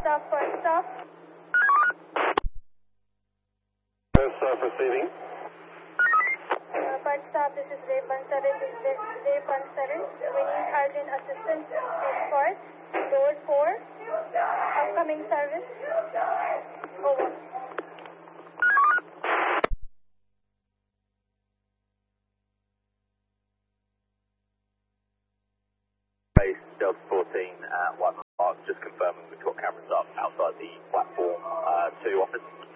First stop. First stop receiving. First stop, this is Ray Pansaran. We need urgent assistance escort. Door 4. Upcoming service. Over. Base Delta 14 at White Mark, just confirming we've got cameras up outside the platform 2 office.